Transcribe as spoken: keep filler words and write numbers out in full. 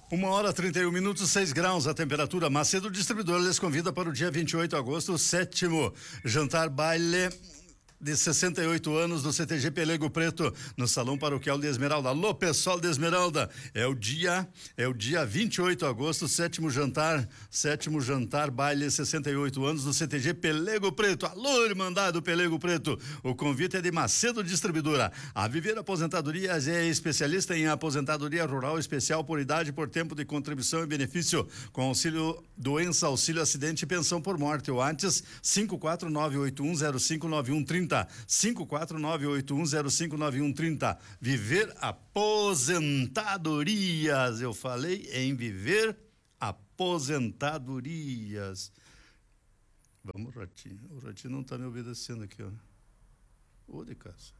Uma hora trinta e um minutos, seis graus a temperatura. Macedo Distribuidor lhes convida para o dia vinte e oito de agosto, o sétimo jantar baile de sessenta e oito anos do C T G Pelego Preto, no Salão Paroquial de Esmeralda. Alô, pessoal de Esmeralda, é o dia, é o dia vinte e oito de agosto, sétimo jantar, sétimo jantar baile sessenta e oito anos do C T G Pelego Preto. Alô, Irmandade Pelego Preto, o convite é de Macedo Distribuidora. A Viver Aposentadorias é especialista em aposentadoria rural especial por idade, por tempo de contribuição e benefício, com auxílio doença, auxílio acidente e pensão por morte, ou antes, cinco quatro nove oito um zero cinco nove um três zero cinco quatro nove oito um zero cinco nove um três zero. Viver Aposentadorias. Eu falei em Viver Aposentadorias. Vamos, Ratinho. O Ratinho não está me obedecendo aqui, ó. Ô, de casa.